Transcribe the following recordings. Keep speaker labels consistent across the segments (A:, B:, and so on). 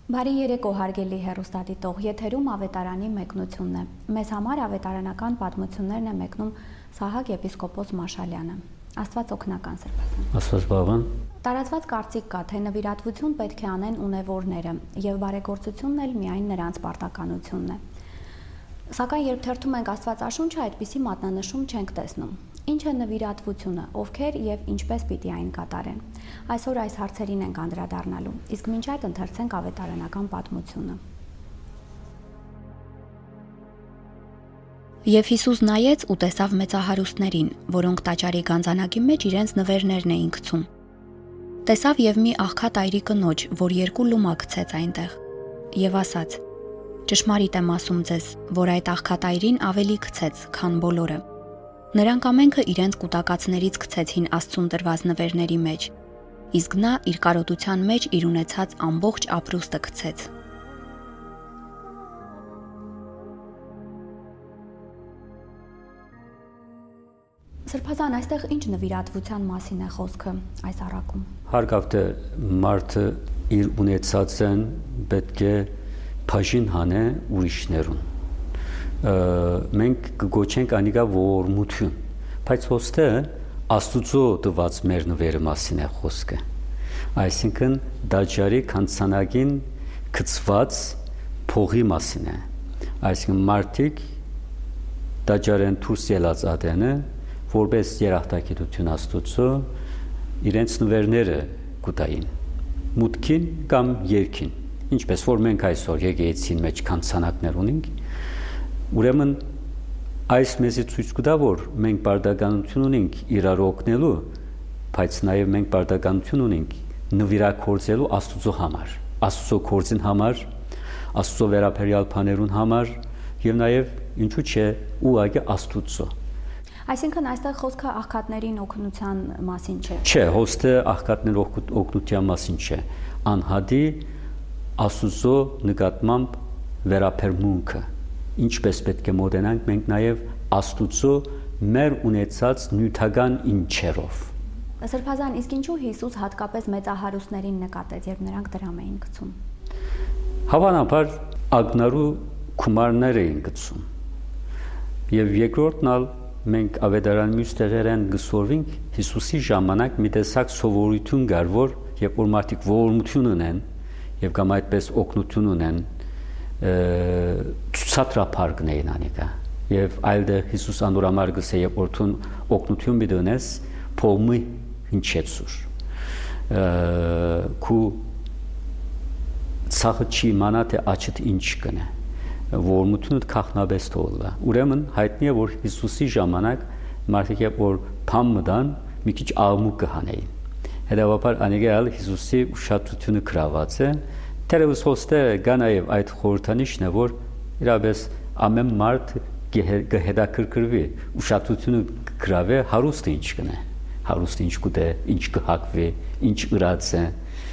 A: Բարի երեկո հարգելի հեռուստադիտող, եթերում ավետարանի մեկնությունն է։ Մեզ համար ավետարանական պատմություններն է մեկնում Սահակ եպիսկոպոս Մաշալյանը։ Աստված օգնական Սրբազան։
B: Աստված բավան։
A: Տարածված կարծիք կա, թե նվիրատվություն պետք է անեն ունևորները, եւ բարեգործությունն էլ միայն նրանց պարտականությունն է։ Սակայն երբ թերթում ենք Աստվածաշունչը, այդպիսի մատնանշում չենք տեսնում։ Ինչ է նվիրատվությունը, ովքեր եւ ինչպես պիտի այն կատարեն։ Այսօր այս հարցերին ենք անդրադառնալու, իսկ մինչ այդ ընթերցենք ավետարանական պատմությունը։ Եվ Հիսուս նայեց ու տեսավ մեծահարուստներին, որոնք տաճարի գանձանակի մեջ իրենց նվերներն էին գցում։ Տեսավ եւ մի աղքատ այրի կնոջ, որ 2 լումա գցեց այնտեղ, եւ ասաց. «Ճշմարիտ եմ ասում ձեզ, որ այդ աղքատ այրին ավելի գցեց, քան բոլորը»։ Նրանք ամենքը իրենց կուտակածներից գցեցին Աստծուն տրված նվերների մեջ, իսկ նա իր կարոտության մեջ իր ունեցած ամբողջ ապրուստը գցեց։ Սրբազան, այստեղ ինչ նվիրատվության մասին է խոսքը այս առակում։
B: Հարգավ թե մարդը իր ունեցածն պետք է բաժին հանե ուրիշներուն։ Մենք կգոչենք անիկա ողորմություն, բայց ոստը Աստուծո տված մեր նվերը մասին է խոսքը։ Այսինքն դաջարի քանցանագին գծված փողի մասին է։ Այսինքն մարդիկ դաջարեն դուրս ելած ադենը որպես երախտագիտություն Աստուծո իրենց նվերները կուտային մուտքին կամ երկին, ինչպես որ մենք այսօր եկեղեցին մեջ քանցանակներ ունենք։ Ուրեմն այս մեզի ցույց կտա, որ մենք բարդականություն ունենք իրար օգնելու, բայց նաև մենք բարդականություն ունենք նվիրակորձելու Աստուծո համար, Աստուծո կորձին համար, Աստուծո վերաբերյալ բաներուն համար եւ նաև ինչու՞ չէ ուղղակի Աստուծո։
A: Այսինքն այստեղ խոսքը աղքատներին օգնության մասին չէ։
B: Չէ, հոստը աղքատներ օգնության մասին չէ։ Անհատի Աստուծո նկատմամբ վերաբերմունքը ինչպես պետք է մոտենանք մենք նաև Աստուծո մեր ունեցած նյութական ինչերով։
A: Սրբազան, իսկ ինչու Հիսուս հատկապես մեծահարուստներին նկատեց, երբ նրանք դրամ էին գցում։
B: Հավանաբար ագնարու գումարներ էին գցում։ Եվ երկրորդն ալ մենք ավետարանի մյուս տեղերեն գսորվենք Հիսուսի ժամանակ մի տեսակ սովորություն կար, որ երբ որ մարդիկ ողորմություն ունեն եւ կամ այդպես օգնություն ունեն ցուցադրապարկ նեին անիկա եւ այլդեղ Հիսուս անորամար գսե երբ որ թուն օգնություն մի դնես փողմի հնչեցուր քու ցախը չի մանա թե աչիդ ինչ կնե ողորմությունը քախնաբես թողլա ուրեմն հայտնի է որ Հիսուսի ժամանակ մարդիկ երբ որ փամ մտան մի քիչ աղմուկ կհանեին հետեւաբար անիկալ Հիսուսի ուշադրությունը գրաված է Terevus hoste ganayev այդ խորհրդանիշն է որ իրապես ամեն մարդ կհետաքրքրվի ուշադրությունը գրավե հարուստը ինչ կնե հարուստը ինչ կուտե ինչ կհակվի ինչ ըրած է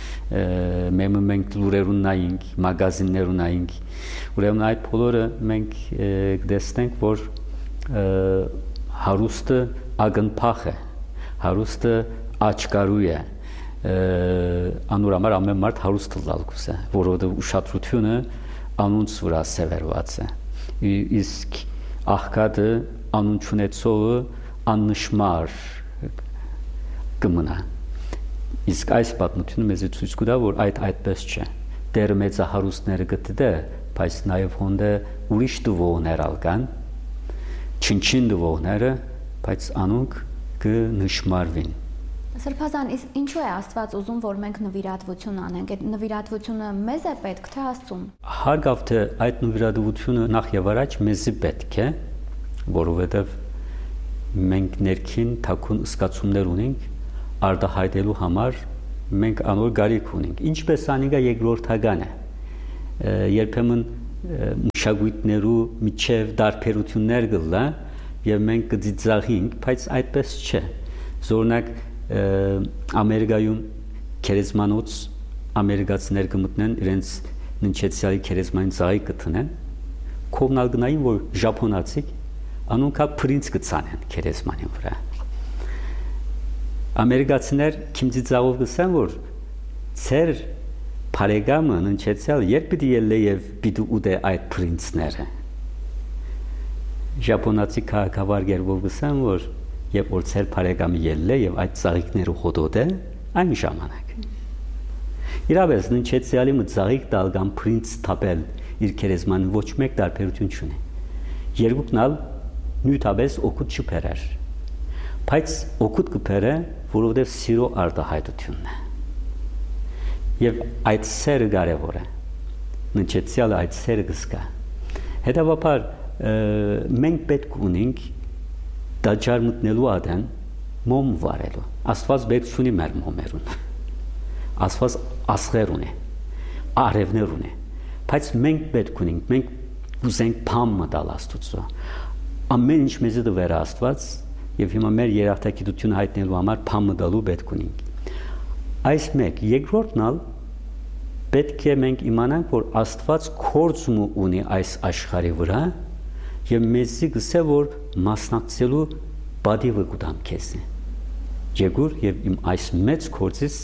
B: մենք լուրերուն նայենք մագազիններուն նայենք ուրեմն այդ բոլորը մենք կտեսնենք որ հարուստը ագնփախ է հարուստը աչկարու է անուրամար ամեն մարդ հարուստ լալ կուզե, որովհետև ուշադրությունը անունց վրա սևերված է, իսկ աղքատը անուն չունեցողը աննշմար կմնա, իսկ այս պատմությունը մեզ ցույց կտա, որ այդպես չէ, Տերը մեծահարուստները գտե, բայց նաև հոնդե ուրիշ դվողներ ալկան, չնչին դվողները, բայց անոնք կնշմարվին
A: Սրբազան, ինչու է Աստված ուզում, որ մենք նվիրատվություն անենք։ Այդ նվիրատվությունը մեզ է պետք, թե Աստծուն։
B: Հարգավ թե այդ նվիրատվությունը նախ եւ առաջ մեզի պետք է, որովհետեւ մենք ներքին թակուն զգացումներ ունենք, արտահայտելու համար մենք անոր գարիք ունենք։ Ինչպես անիկա երկրորդական է։ Երբեմն մշակույթներու միջև դարբերություններ կլա եւ մենք կծիծաղենք, բայց այդպես չէ։ Զորնակ Ամերիկայում քերեզմանոց ամերիկացիներ կմտնեն իրենց ննչեցյալի քերեզմանին ծաղի կտնեն կողնալ գնային որ ժապոնացիք անոնքա պրինց կցանեն քերեզմանին վրա ամերիկացիներ քիմծիծաղով գսեն որ ծեր Փարեգամը ննչեցյալ երբ պիտի ելնե եւ պիտի ուտե այդ պրինցները։ Ճապոնացի քաղաքավարներ գսան որ երբ որ ցեր փարեգամը ելնե եւ այդ ծաղիկները խոտոտե այն ժամանակ։ Իրավես ննչեցյալի մծաղիկ տալ կամ պրինց թապել իր քերեզման ոչ մեկ տարբերություն չունի։ Երկուքն ալ նույնտաբես օգուտ չփերեր։ Բայց օգուտ կփերը, որովհետև սիրո արտահայտությունն է։ Եվ այդ սերը կարևոր է։ Ննչեցյալը այդ սերը կզգա։ Հետևաբար մենք պետք ունենք դաջար մտնելու ադեն մոմ վարելու։ Աստված պետք ունի մեր մոմերուն։ Աստված ասղեր ունի, արևներ ունի։ Բայց մենք պետք ունենք, մենք ուզենք փամ մտալ Աստծո։ Ամեն ինչ մեզ դվեր Աստված եւ հիմա մեր երախտագիտությունը հայտնելու համար փամ մտալու պետք ունենք։ Այս մեկ երկրորդն ալ պետք է մենք իմանանք, որ Աստված կորձում ունի այս աշխարհի վրա եւ մեզի գսե որ մասնակցելու բադիվը կտամ քեզ։ Ջեգուր եւ իմ այս մեծ կորձից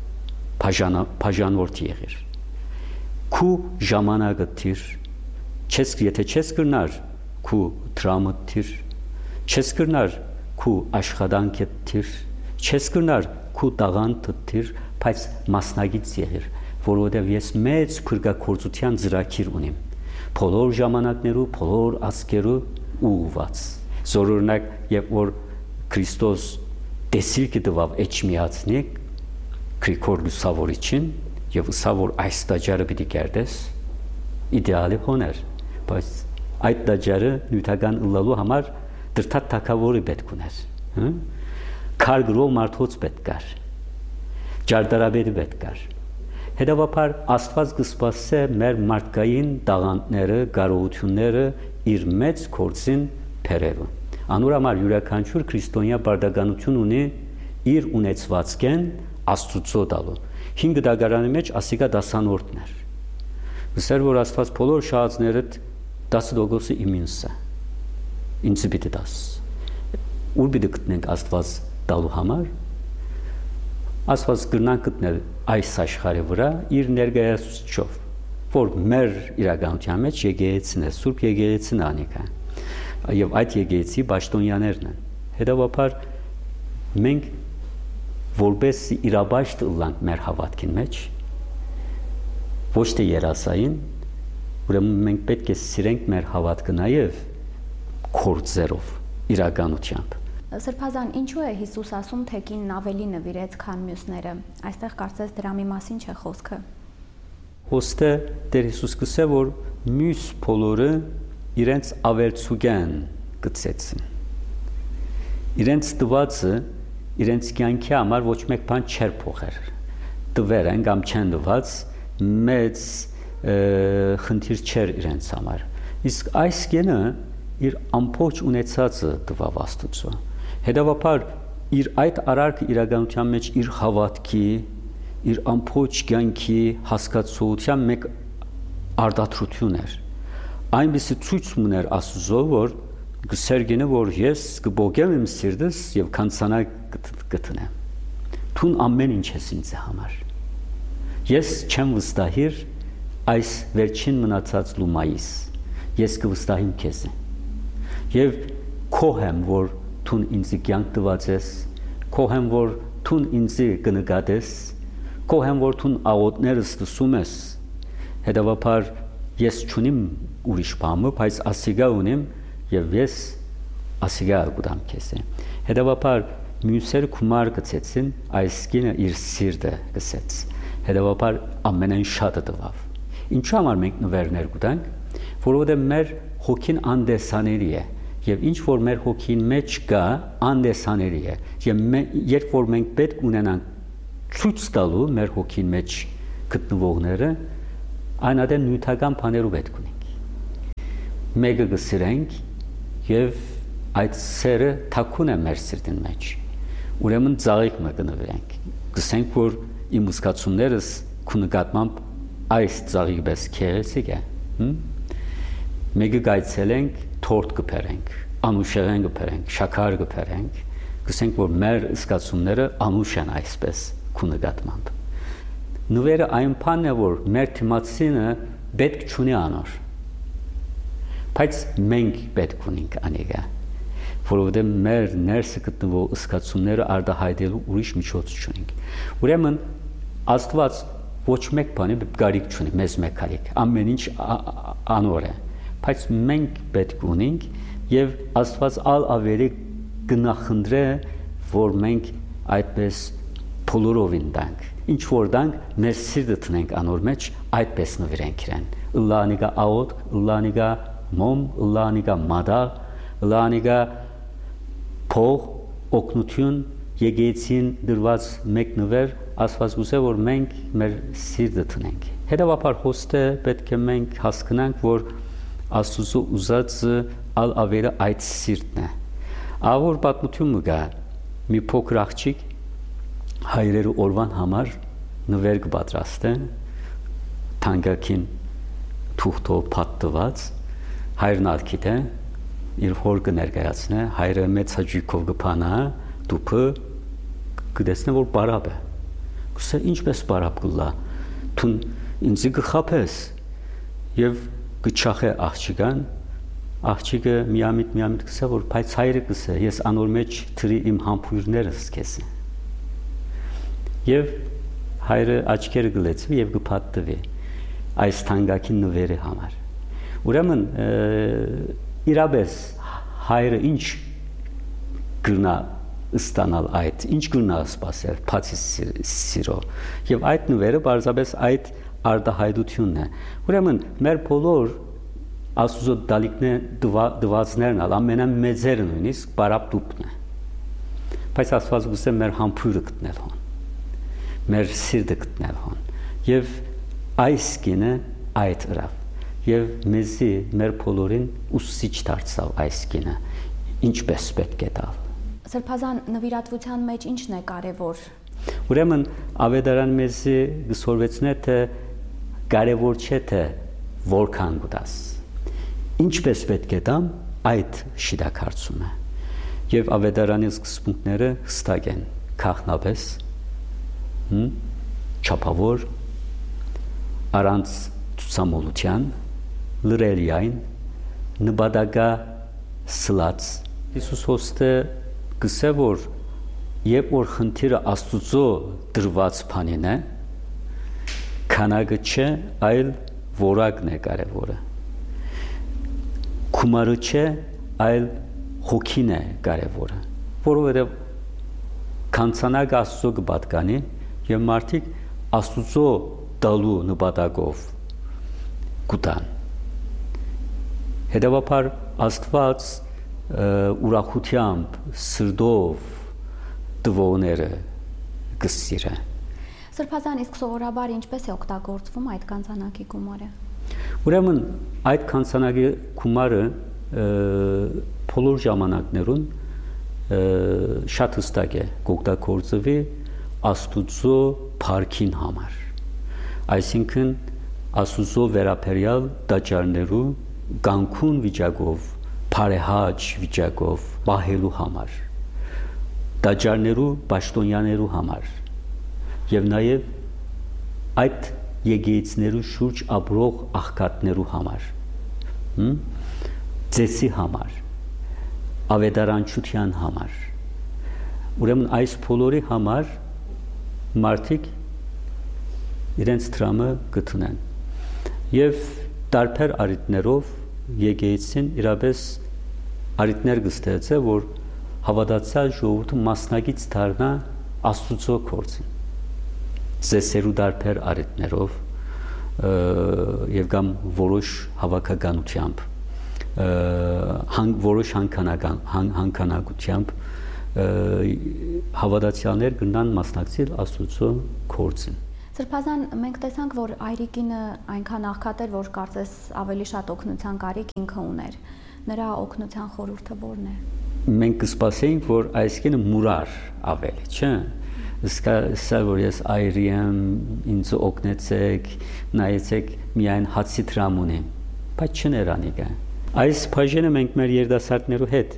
B: բաժանորդի եղիր։ Քու ժամանակը թիր, եթե չես կրնար քու դրամը թիր, չես կրնար քու աշխատանքը թիր, չես կրնար քու տաղանդը թիր, բայց մասնագիծ եղիր, որովհետև ես մեծ փրկագործության ծրագիր ունիմ, բոլոր ժամանակներու, բոլոր ազգերու ուղղված։ Զորօրինակ, երբ որ Քրիստոս տեսիլքը տվավ Էջմիածնիկ, Գրիգոր Լուսավորիչին, եւ ուսա որ այս դաջարը պիտի կերտես, իդեալի բաներ, բայց այդ դաջարը նյութական ըլլալու համար դրթատ թակավորի պետք ուներ, քար գրող մարդոց պետք կար, ջարդարաբերի պետք կար։ Հետևաբար Աստված կսպասե մեր մարդկային տաղանդները, կարողությունները իր մեծ կորձին բերելու։ Անոր համար յուրաքանչյուր քրիստոնյա բարդականություն ունի իր ունեցվածքեն Աստծո տալու։ 5 դագարանի մեջ ասիկա դասանորդն էր։ Գսեր որ Աստված բոլոր շահածներդ 10% իմինս է։ Ինձ պիտի դաս։ Ուր պիտի գտնենք Աստված տալու համար։ Աստված կգնանք գտնել այս աշխարհի վրա իր ներկայացուցչով, որ մեր իրականության մեջ եկեղեցին է, Սուրբ եկեղեցին անիկա։ Եվ այդ եկեղեցի պաշտոնյաներն են։ Հետևաբար մենք որպես իրաբաշտ ըլլանք մեր հավատքին մեջ, ոչ թե երասային, ուրեմն մենք պետք է սիրենք մեր հավատքը նաև կորձերով, իրականությամբ։
A: Սրբազան, ինչու է Հիսուս ասում, թե կինն ավելի նվիրեց, քան մյուսները։ Այստեղ կարծես դրամի մասին չէ խոսքը։
B: Ոստե Տեր Հիսուս կսե, որ մյուս բոլորը իրենց ավելցուգեն գծեցին։ Իրենց տվածը իրենց կյանքի համար ոչ մեկ բան չեր փոխեր։ Տվեր են կամ չեն տված մեծ խնդիր չեր իրենց համար։ Իսկ այս կինը իր ամբողջ ունեցածը տվավ Աստծո։ Հետևաբար իր այդ արարքը իրականության մեջ իր հավատքի, իր ամբողջ կյանքի հասկացության մեկ արտադրություն էր։ Այնպիսի ցույց ուներ Աստծո, որ գսերգինը որ ես կբոգեմ իմ սիրտս եւ կանցանակ գտնեմ։ Թուն ամեն ինչ ես ինձ համար։ Ես չեմ վստահիր այս վերջին մնացած լումայիս։ Ես կվստահիմ քեզ։ Եվ քոհեմ որ թուն ինձ կյանք տված ես, քոհեմ որ թուն ինձ կնկատես, քոհեմ որ թուն աղոտներս տսում ես։ Հետևաբար ես չունիմ ուրիշ բամը, բայց ասիգա ունիմ եւ ես ասիգա գուտամ քեզ։ Հետևաբար մյուսերը կումար գցեցին, այս կինը իր սիրտը գցեց։ Հետևաբար ամենայն շատը տվավ։ Ինչու համար մենք նվերներ գտանք, որովհետև մեր հոգին անդեսաների է, եւ ինչ որ մեր հոգին մեջ կա, անդեսաների է, եւ երբ որ մենք պետք ունենանք ցույց տալու մեր հոգին մեջ գտնվողները, այնադեն նյութական բաներով պետք ունենք։ Մեկը գսիրենք եւ այդ սերը թակուն է մեր սիրտին մեջ։ Ուրեմն ծաղիկ մը կնվիրենք։ Գսենք որ իմ ուսկացումներս քու նկատմամբ այս ծաղիկ բես քերեցիկ է։ Մեկը գայցելենք, թորտ կփերենք, անուշեղեն կփերենք, շաքար կփերենք, գսենք որ մեր ուսկացումները անուշ են այսպես քու նկատմամբ։ Նվերը այն բանն է, որ մեր թիմացինը պետք չունի անոր։ Բայց մենք պետք ունենք անիգա, որովհետև մեր ներսը գտնվող ըսկացումները արտահայտելու ուրիշ միջոց չունենք։ Ուրեմն Աստված ոչ մեկ բանի գարիք չունի, մեզ մեկ գարիք, ամեն ինչ անոր է, բայց մենք պետք ունենք եւ Աստված ավելի գնախնդրե, որ մենք այդպես փոլորովին դանք, ինչ որ դանք մեր սիրտը տնենք անոր մեջ, այդպես նվիրենք իրեն։ Ըլլանիգա աոտ, ըլլանիգա մոմ, ըլլանիգա մադաղ, ըլլանիգա փող, օգնություն, եկեցին դրված մեկ նվեր, Աստված գուցե որ մենք մեր սիրտը տնենք։ Հետևաբար հոստը պետք է մենք հասկանանք, որ Աստծո ուզածը ավելի այդ սիրտն է։ Ավոր պատմություն կա, մի փոքր աղջիկ հայրերի օրվան համար նվեր կպատրաստե, թանկագին թուղթով պատտված, հայրն ալքիտ է, իր հոր կներկայացնե, հայրը մեծ հաճույքով կփանա, դուփը կտեսնե որ բարապ է։ Գուցե ինչպես բարապ կլա, թուն ինձ կխափես եւ կչախե աղջիկան, աղջիկը միամիտ կսե որ բայց հայրը կսե, ես անոր մեջ թրի իմ համբույրներս քեզ։ Եվ հայրը աչքերը գլեցվի եւ կփաթվի այս թանկագին նվերի համար։ Ուրեմն իրապես հայրը ինչ գրնա ստանալ այդ, ինչ գրնա սпасել, բացի սիրո։ Եվ այդ նվերը բարձրապես այդ արտահայտությունն է։ Ուրեմն մեր բոլոր Աստծո դվածներն ամենամեծերը նույնիսկ բարապտուպն է։ Բայց Աստված գուցե մեր համբույրը գտնել հոն, մեր սիրտը գտնել հոն։ Եվ այս կինը այդ ըրավ։ Եվ մեզի մեր բոլորին ուսուցիչ դարձավ այս կինը, ինչպես պետք է տալ։
A: Սրբազան նվիրատվության մեջ ինչն է կարևոր։
B: Ուրեմն ավետարան մեզի գսորվեցնե թե կարևոր չէ թե որքան գտաս։ Ինչպես պետք է տամ, այդ շիդակարծում է։ Եվ ավետարանի սկզբունքները հստակ են, քաղնապես, չափավոր, առանց ցուցամոլության, լրելիային, նպատակա սլած։ Հիսուս հոստը գսե որ երբ որ խնդիրը Աստծո դրված բանին է, քանակը չէ, այլ որակն է կարևորը։ Գումարը չէ, այլ հոգին է կարևորը, որովհետև քանցանակը Աստծո կպատկանի եւ մարդիկ Աստծո տալու նպատակով կուտան։ Հետևաբար Աստված ուրախությամբ, սրտով տվողները կսիրը։
A: Սրբազան իսկ սովորաբար ինչպես է օգտագործվում այդ կանցանակի գումարը։
B: Ուրեմն այդ կանցանակի գումարը բոլոր ժամանակներուն շատ հստակ է կօգտագործվի Աստուծո փառքին համար։ Այսինքն Աստուծո վերաբերյալ տաճարներու գանքուն վիճակով, բարեհաճ վիճակով պահելու համար, տաճարներու պաշտոնյաներու համար եւ նաեւ այդ եկեղեցիներու շուրջ ապրող աղքատներու համար, ծեսի համար, ավետարանչության համար։ Ուրեմն այս բոլորի համար մարդիկ իրենց դրամը գտնեն եւ տարբեր արիտներով եկեղեցին իրապես արիտներ կստեղծե, որ հավատացյալ ժողովուրդը մասնակից դառնա Աստծո գործին։ Ծեսերու տարբեր արիտներով եւ կամ որոշ հավաքականությամբ, որոշ հանքանակությամբ հավատացյալներ կգնան մասնակցել Աստծո գործին։
A: Սրբազան մենք տեսանք, որ Այրիկինը այնքան աղքատ էր, որ կարծես ավելի շատ օգնության կարիք ինքը ուներ։ Նրա օգնության խորհուրդը ո՞րն է։
B: Մենք կսպասեինք, որ այս կինը մուրար ավելի, չէ՞։ Սա որ ես այրի եմ, ինձ օգնեցեք, նայեցեք, միայն հացի դրամ ունեմ, բայց չներ անիկա։ Այս բաժինը մենք մեր երիտասարդներու հետ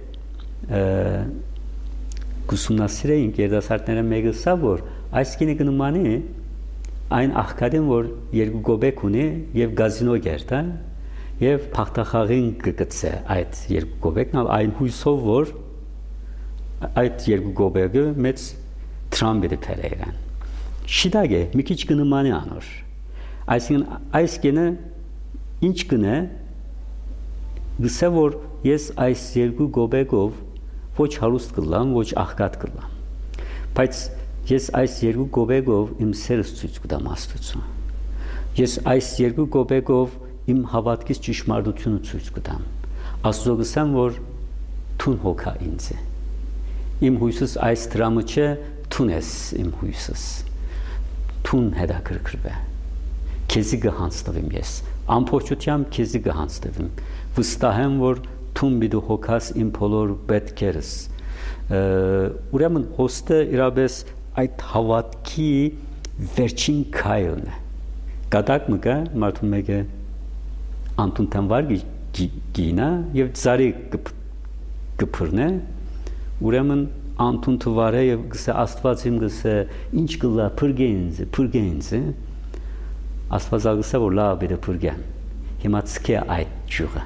B: ուսումնասիրեինք, երիտասարդները մեկը սա որ այս կինը կնմանի այն աղքատին, որ երկու գոբեկ ունի եւ գազինո գերտա եւ փախտախաղին կգցե այդ երկու գոբեկն այն հույսով, որ այդ երկու գոբեկը մեծ տրամբի դեպերան։ Շիդագե մի քիչ կնմանի անոր։ Այսինքն այս կենը ինչ կնե գսե որ ես այս երկու գոբեկով ոչ հարուստ կլամ, ոչ աղքատ կլամ։ Բայց ես այս երկու գոբեկով իմ սերս ցույց կտամ Աստծուն։ Ես այս երկու գոբեկով իմ հավատքից ճշմարտությունը ցույց կտամ։ Աստծո գսեմ, որ թուն հոգա ինձ։ Իմ հույսս այս դրամը չէ, թուն ես իմ հույսս։ Թուն հետաքրքրվե։ Քեզի կհանձնվեմ ես։ Ամբողջությամբ քեզի կհանձնվեմ։ Վստահ եմ, որ թուն բիդու հոգաս իմ բոլոր պետքերս։ Ուրեմն հոստը իրապես այդ հավատքի վերջին քայլն է։ Կատակ մկա մարդու մեկը անտուն վարգի գինա եւ ծարի կփռնե ուրեմն անտուն թվարը եւ գսե Աստված իմ գսե ինչ կլա փրգենձ Աստված գսե որ լավ բիդը փրգեն հիմա ցկե այդ ջուղը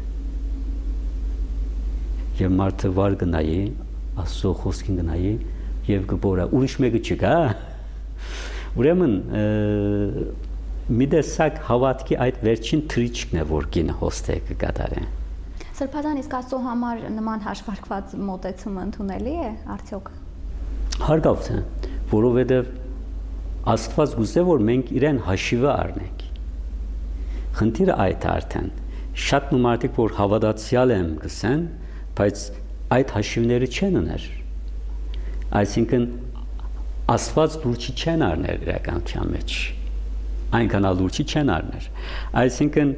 B: եւ մարդը վար գնայի Աստծո խոսքին գնայի եւ գբորա ուրիշ մեկը չկա ուրեմն միդեսակ հավատքի այդ վերջին թրիչքն է որ կինը հոստե կկատարի
A: Սրբազան իսկ Աստծո համար նման հաշվարկված մոտեցումը ընդունելի է արդյոք
B: հարգავს է որովհետեւ Աստված գուզե որ մենք իրեն հաշիվը առնենք խնդիրը այդ արդեն շատ մարդիկ որ հավատացյալ են գսեն բայց այդ հաշիվները չեն ուներ այսինքն Աստված լուրջ չեն առնել իրականության մեջ այնքան լուրջ չեն առնել այսինքն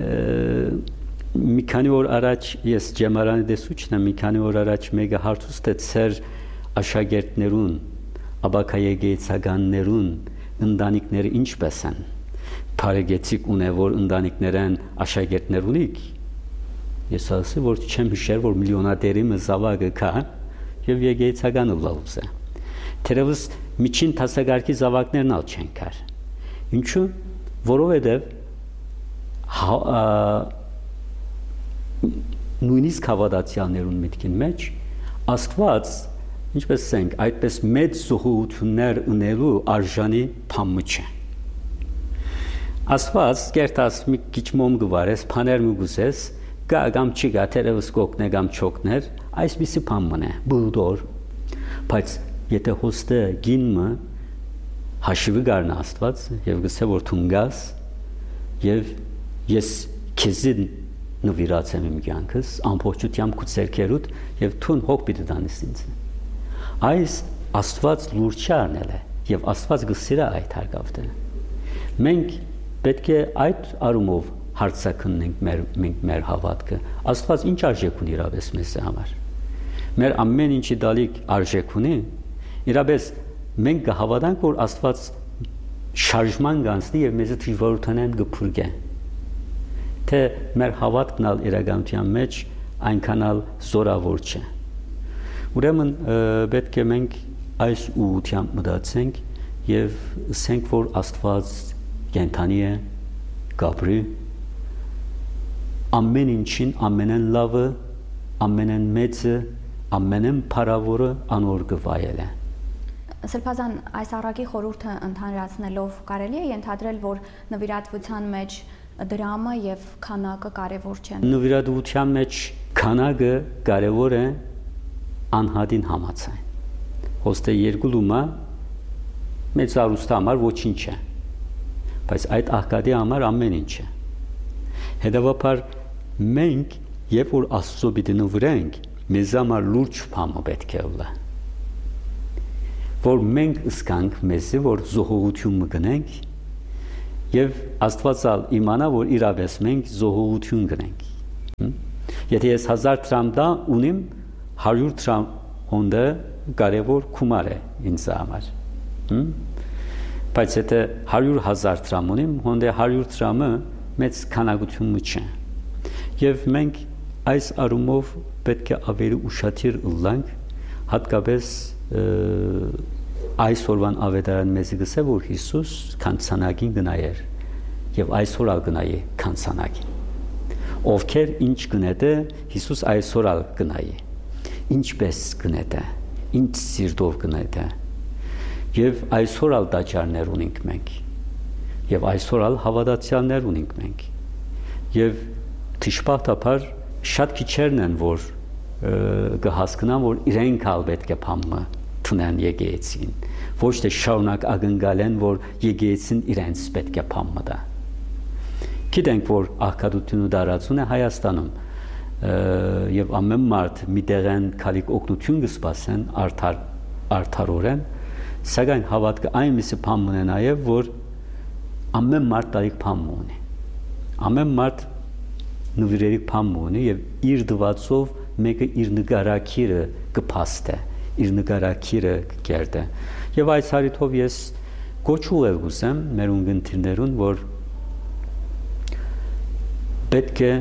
B: մի քանի օր առաջ ես ջեմարանի դեսուչն եմ մի քանի օր առաջ մեկը հարցուց ծեր աշակերտներուն աբակայեգեցականներուն ընտանիքները ինչպես են բարեգեցիկ ունե որ ընտանիքներեն աշակերտներ ունիք ես ասի որ չեմ հիշեր որ միլիոնատերի մզավագը կա եւ եգեցականը լավս է թերևս միջին տասագարկի զավակներն ալ չեն կար ինչու որովհետեւ նույնիսկ հավատացյալներուն միտքին մեջ Աստված ինչպես ասենք այդպես մեծ զոհություններ ունելու արժանի փամը չէ Աստված կերտաս մի քիչ մոմ գվարես փաներ մուգուսես գա կամ չի գա թերևս կոկնե կամ չոկներ այսպիսի փամն է բուդոր բայց եթե հոստը գինը հաշիվը գարնա Աստված եւ գսե որ թունգաս եւ ես քեզին նվիրացեմ իմ կյանքս ամբողջությամբ քուցերքերուտ եւ թուն հոգ պիտի դանես ինձ այս Աստված լուրջ առնել է եւ Աստված գսիրա այդ հարգավտը մենք պետք է այդ արումով հարցակնենք մեր հավատքը Աստված ինչ արժեք ունի իրապես մեզ համար մեր ամեն ինչի դալիք արժեք ունի իրապես մենք կհավատանք որ Աստված շարժման գանցնի եւ մեզ դժվարութանեն գփուրգե թե մեր հավատքն ալ իրականության մեջ այնքանալ զորավոր չէ ուրեմն պետք է մենք այս ուղղությամբ մտածենք եւ ասենք որ Աստված կենթանի է գաբրի ամեն ինչին ամենեն լավը ամենեն մեծը ամենեն փառավորը անոր գվայել է
A: Սրբազան այս առակի խորհուրդը ընդհանրացնելով կարելի է ենթադրել որ նվիրատվության մեջ դրամը եւ քանակը կարեւոր չեն
B: նվիրատվության մեջ քանակը կարեւոր է անհատին համացան հոստե երկու լումա մեծ արուստի համար ոչինչ է բայց այդ աղքատի համար ամեն ինչ է հետևաբար մենք երբ որ Աստծո պիտի նվիրենք մեզ համար լուրջ բան պետք է ուլա որ մենք ըսկանք մեզի որ զոհողություն մգնենք եւ Աստվածալ իմանա որ իրապես մենք զոհողություն գնենք եթե ես 1000 դրամ դա ունիմ 100 դրամ հոնդը կարևոր գումար է ինձ համար բայց եթե 100,000 դրամ ունիմ հոնդը 100 դրամը մեծ քանակություն չէ եւ մենք այս առումով պետք է ավելի ուշադիր լինենք հատկապես այսօրվան ավետարան մեզ գսե որ Հիսուս քանցանագին գնայր եւ այսօր ալ գնայի քանցանագին ովքեր ինչ գնեդե Հիսուս այսօր ալ գնայի ինչպես գնեդե ինչ սիրտով գնեդե եւ այսօր ալ դաճարներ ունենք մենք եւ այսօր ալ հավատացյալներ ունենք մենք եւ դժբախտաբար շատ քիչերն են որ կհասկանան որ իրենք ալ պետք է փամը տնեն եկեցին ոչ թե շարունակ ակնկալ են որ եկեցին իրենց պետք է փամը դա գիտենք որ աղքատությունը դարածուն է Հայաստանում եւ ամեն մարդ միտեղեն քալիկ օգնություն կսպասեն արդարորեն սակայն հավատքը այնպեսի փամ ունի նաեւ որ ամեն մարդ տարիք փամ ունի ամեն մարդ նվիրերի փամ ունի եւ իր դվածով մեկը իր նկարակիրը կփաստե իր նկարակիրը կերտե եւ այս հարիթով ես գոչուղել գուսեմ մեր ունգընտիրներուն որ պետք է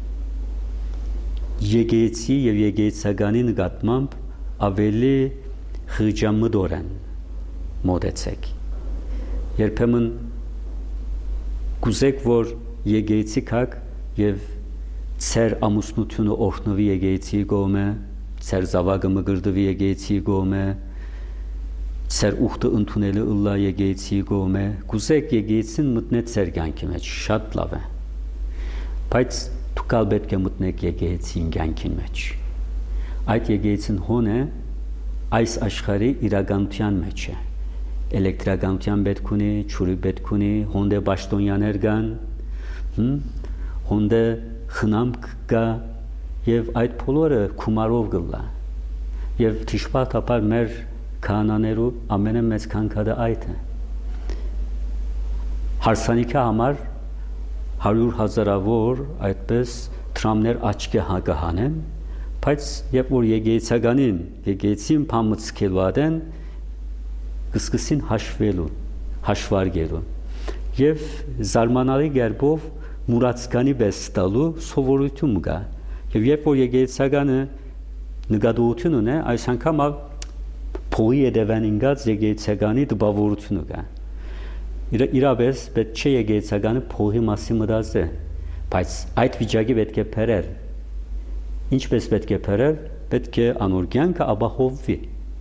B: եկեցի եւ եկեցագանի նկատմամբ ավելի խղճամտորեն մոտեցեք երբեմն գուզեք որ եկեցի կակ եւ ծեր ամուսնությունը օրհնվի եկեցի գոմե ծեր զավակը մգրդվի եկեցի գոմե ծեր ուխտը ընդունելը ըլլա եկեցի գոմե գուզեք եկեցին մտնե ծեր կյանքի մեջ շատ լավ է բայց դու կալ պետք է մտնեք եկեցին կյանքին մեջ այդ եկեցին հոն է այս աշխարհի իրականության մեջ է էլեկտրականության պետք ունի ճուրի պետք ունի հոնդե պաշտոնյաներ կան հոնդե խնամք կա եւ այդ բոլորը քումարով գլա եւ դժբախտաբար մեր քահանաներու ամենամեծ քանքադը այդ է հարսանիքի համար 100,000-ավոր այդպես տրամներ աչքի հագահանեն բայց երբ որ եկեցականին եկեցին փամծկելու ադեն կսկսին հաշվարկելու եւ զարմանալի գերբով մուրացկանի պես տալու սովորություն կա եւ երբ որ եկեցականը նկատողություն ունի այս անգամ փողի եդևան ինգած եկեցականի դպավորությունը կա իրապես պետք չէ եկեցականը փողի մասի մտածե բայց այդ վիճակի պետք է փերել ինչպես պետք է փերել պետք է անոր կյանքը ապահովվի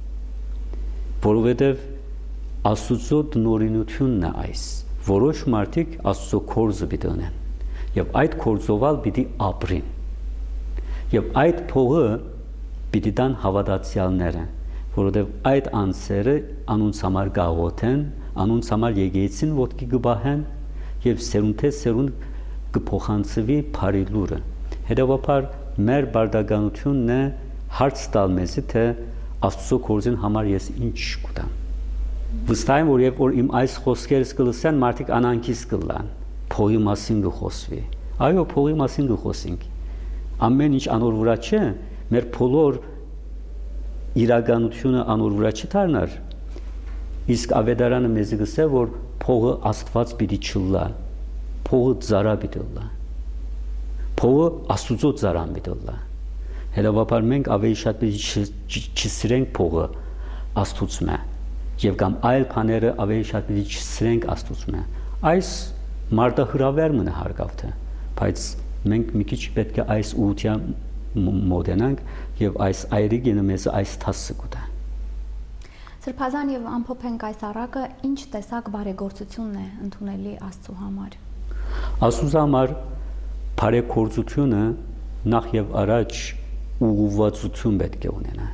B: որովհետեւ Աստծո տնօրինությունն է այս որոշ մարդիկ Աստծո կորզը պիտի ունեն եւ այդ կորզովալ պիտի ապրին եւ այդ փողը պիտի տան հավատացյալները որովհետեւ այդ անձերը անոնց համար գաղոթեն անոնց համար եկեցին ոտքի կբահեն եւ սերունդե սերունդ կփոխանցվի բարի լուրը հետեւաբար մեր բարդականությունն է հարց տալ մեզի թե Աստծո կորզին համար ես ինչ կուտամ վստահ եմ որ երբ որ իմ այս խոսքերս կլսեն մարդիկ անանքից կլան փողի մասին կխոսվի այո փողի մասին կխոսենք ամեն ինչ անոր վրա չէ մեր բոլոր իրականությունը անոր վրա չդառնար իսկ ավետարանը մեզ գսե որ փողը Աստված պիտի չլա փողը ծառա պիտի լա փողը Աստուծո ծառան պիտի լա հետևաբար մենք ավելի շատ պիտի չսիրենք փողը Աստուծմե եւ կամ այլ բաները ավելի շատ պիտի չսիրենք Աստուծմե այս մարդը հրավեր մնա հարգավ թե բայց մենք մի քիչ պետք է այս ուղղությամբ մոտենանք եւ այս այրիգինը մեզ այս թասը կուտա
A: Սրբազան եւ ամփոփենք այս առակը ինչ տեսակ բարեգործությունն է ընդունելի Աստծո համար
B: Աստծո համար բարեգործությունը նախ եւ առաջ ուղղվածություն պետք է ունենա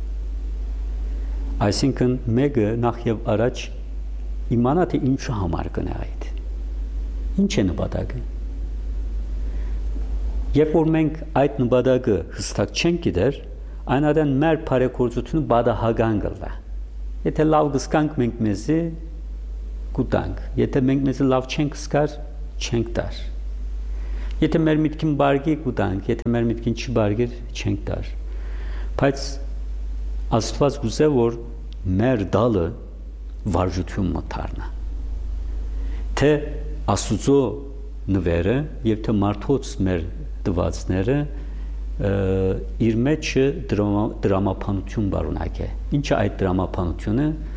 B: այսինքն մեկը նախ եւ առաջ իմանա թե ինչու համար կնա այդ ինչ է նպատակը երբ որ մենք այդ նպատակը հստակ չենք գիտեր այնադեն մեր բարեգործությունը բադահական կլա Եթե լավ գսկանք մենք մեզի կուտանք, եթե մենք մեզի լավ չենք սկար, չենք տար։ Եթե մեր միտքին բարգի կուտանք, եթե մեր միտքին չբարգիր, չենք տար։ Բայց Աստված գուզե որ մեր դալը վարժություն մտարնա։ Թե Աստուծո նվերը եւ թե մարդոց մեր դվածները իր մեջ դրամապանություն բարունակ է։ Ինչ է այդ դրամապանությունը։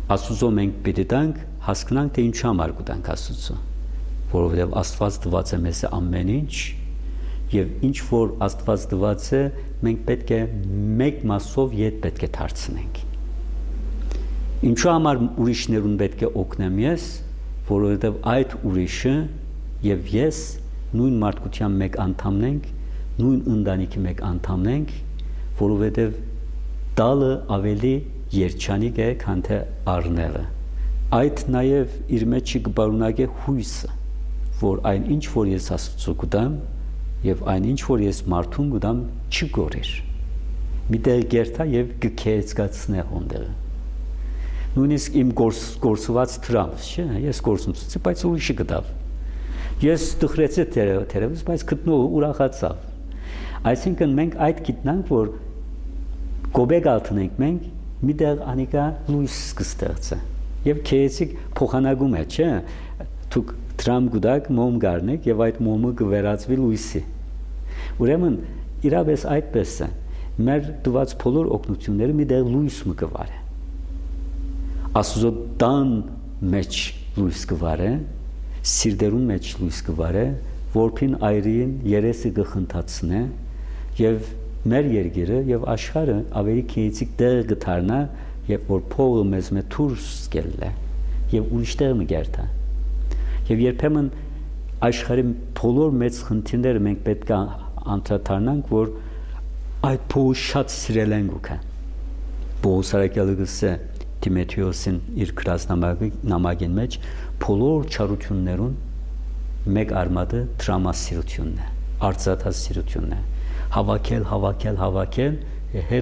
B: Աստուծո մենք պիտի տանք, հասկանանք թե ինչու համար կտանք Աստուծո, որովհետև Աստված տված է մեզ ամեն ինչ, եւ ինչ որ Աստված տված է, մենք պետք է մեկ մասով ետ պետք է դարձնենք։ Ինչու համար ուրիշներուն պետք է օգնեմ ես, որովհետև այդ ուրիշը եւ ես նույն մարդկության մեկ անդամն ենք, նույն ընտանիքի մեկ անդամն ենք, որովհետև տալը ավելի երջանիկ է, քան թե առնելը։ Այդ նաև իր մեջ կբարունակ է հույսը, որ այն ինչ որ ես Աստծո կտամ եւ այն ինչ որ ես մարդուն կտամ չգորեր։ Միտեղ գերտա եւ կքեծկացնե հոնդերը։ Նույնիսկ իմ գործված դրամս, չէ՞, ես գործունեություն, բայց ուրիշը կտավ։ Ես դխրեցի թերևս, բայց գտնող ուրախացավ։ Այսինքն մենք այդ գիտնանք, որ գոբեգ ալտնենք մենք միտեղ անիկա լույս կստեղծը։ Եվ քեեցիկ փոխանակում է, չէ՞։ Դուք դրամ գուտակ մոմ գարնեք եւ այդ մոմը կվերածվի լույսի։ Ուրեմն իրավես այդպես է։ Մեր տված բոլոր օգնությունները միտեղ լույս մը կվարե։ Աստուծո տան մեջ լույս կվարե, սիրտերուն մեջ լույս կվարե, որփին այրին երեսը կխնդացնե եւ մեր երկիրը եւ աշխարհը ավելի քեեցիկ տեղ կդառնա, եւ որ փողը մեզ մե դուրս գելլե եւ ուրիշ տեղ մը գերտա։ Եվ երբեմն աշխարհի բոլոր մեծ խնդիրները մենք պետք է անդրադառնանք, որ այդ փողը շատ սիրել ենք ուքա։ Պողոս արաքյալը գսե Տիմոթեոսին իր գրասնամակին մեջ բոլոր չարություններուն մեկ արմատը դրամասիրությունն է, արծաթասիրությունն է, հավաքել,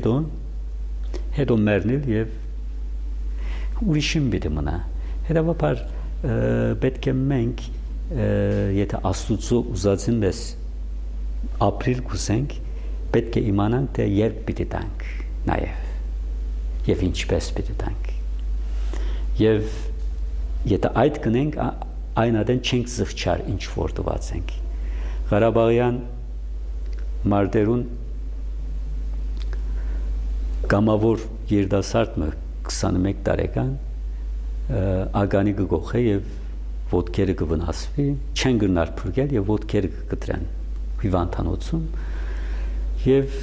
B: հետո մեռնել եւ ուրիշին պիտի մնա։ Հետևաբար պետք է մենք եթե Աստուծո ուզածին դες ապրիլ կուսենք, պետք է իմանանք թե երբ պիտի տանք նաեւ եւ ինչպես պիտի տանք։ Եվ եթե այդ կնենք, այն ադեն չենք զղջար ինչ որ տված ենք։ Ղարաբաղյան մարտերուն կամավոր երդասարտը 21 տարեկան ագանի գողե եւ ոտքերը կվնասվի, չեն գնար փրկել եւ ոտքերը կկտրեն հիվանդանոցում եւ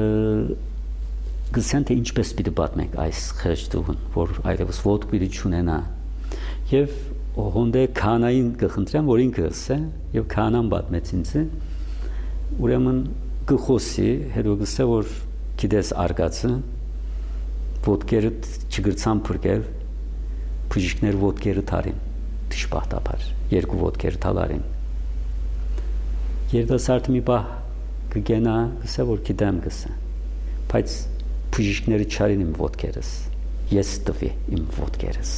B: գսեն թե ինչպես պիտի պատմենք այս խեղճտուն, որ այլևս ոտք պիտի չունենա եւ հոնդե քանային կխնդրեմ, որ ինքը ասե եւ քանան պատմեց ինձ, ուրեմն գխոսի հետո գսե որ գիտես արգացը ոտքերը չգրցան փրկել, բժիշկներ ոտքերը թարին դժբախտաբար երկու ոտքերը թալարին երդասարդը մի բա կգենա գսե որ գիտեմ գսե բայց բժիշկները չարին իմ ոտքերս ես տվի իմ ոտքերս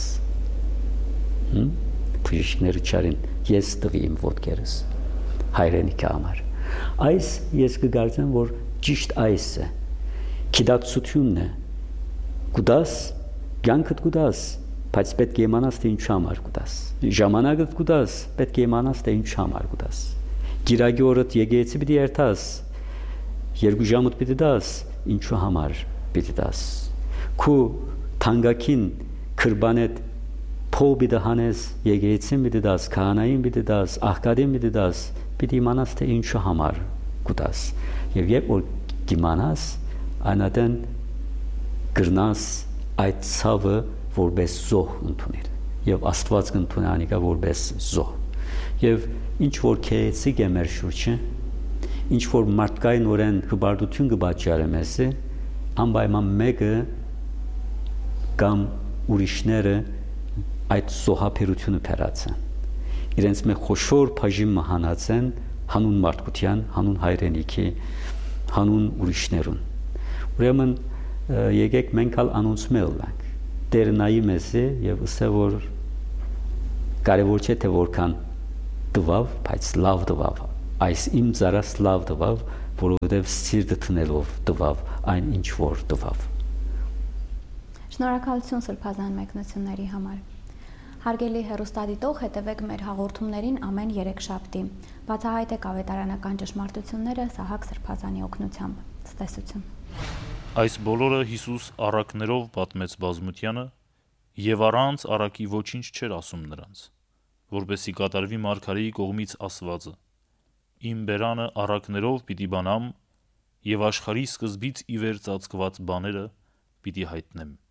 B: բժիշկները չարին ես տվի իմ ոտքերս հայրենիքի համար այս ես կգարձեմ որ ճիշտ այս է գիտակցությունն է գուտաս կյանքդ գուտաս բայց պետք է իմանաս թե ինչու համար գուտաս ժամանակդ գուտաս պետք է իմանաս թե ինչու համար գուտաս գիրագի օրդ եկեցի պիտի երթաս երկու ժամուտ պիտի դաս ինչու համար պիտի դաս քու թանկակին քրբանետ փող պիտի հանես եկեցին պիտի դաս քահանային պիտի դաս աղքատին պիտի դաս պիտի իմանաս թե ինչու համար գուտաս եւ երբ որ կիմանաս անատեն գրնաս այդ ցավը որպես զոհ ընդունել եւ Աստված կընդունի անիկա որպես զոհ եւ ինչ որ քեեցիկ է մեր շուրջը ինչ որ մարդկային օրեն հբարդություն կբաճարի մեզ անպայման մեկը կամ ուրիշները այդ զոհապերությունը փերացան իրենց մի խոշոր բաժին մահանացեն հանուն մարդկության հանուն հայրենիքի հանուն ուրիշներուն ուրեմն եկեք մենք ալ անոնցմել ենք Տերը նայի մեզ եւ ասե որ կարևոր չէ թե որքան տվավ, բայց լավ տվավ։ Այս իմ ծարած լավ տվավ, որովհետեւ սիրտը տնելով տվավ այն ինչ որ տվավ։
A: Շնորհակալություն սրբազան մեկնությունների համար։ Հարգելի հեռուստադիտող, հետևեք մեր հաղորդումներին ամեն երեքշաբթի։ Բացահայտեք ավետարանական ճշմարտությունները Սահակ Սրբազանի օգնությամբ։ Ցտեսություն։
C: Այս բոլորը Հիսուս առակներով պատմեց բազմությանը Եվ առանց առակի ոչինչ չէր ասում նրանց, որպեսզի կատարվի մարգարեի կողմից ասվածը. «Իմ բերանը առակներով պիտի բանամ, եւ աշխարհի սկզբից ի վեր ծածկված բաները պիտի հայտնեմ»։